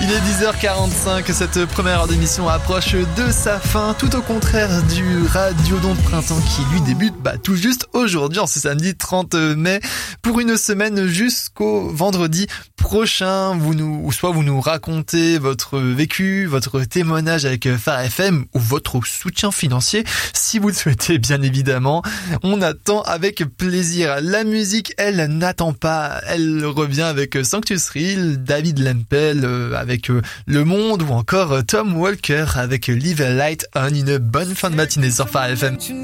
Il est 10h45, cette première heure d'émission approche de sa fin, tout au contraire du Radiodon de printemps qui lui débute tout juste aujourd'hui, en ce samedi 30 mai, pour une semaine jusqu'au vendredi prochain. Vous nous racontez votre vécu, votre témoignage avec Phare FM ou votre soutien financier, si vous le souhaitez bien évidemment. On attend avec plaisir. La musique, elle n'attend pas, elle revient avec Sanctus Real, David Lempel avec Le Monde ou encore Tom Walker avec Live a Light On. Une bonne fin de matinée sur Phare FM.